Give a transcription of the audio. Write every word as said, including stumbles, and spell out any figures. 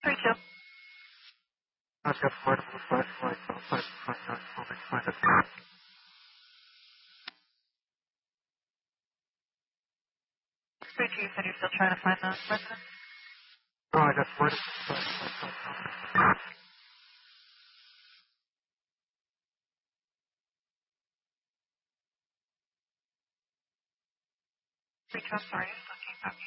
Three two. I've got multiple flashlights outside the front yard. I'll make find it. Three two, you said you're still trying to find the resident? Oh, I got multiple flashlights outside. Three two, I'm sorry, you still can't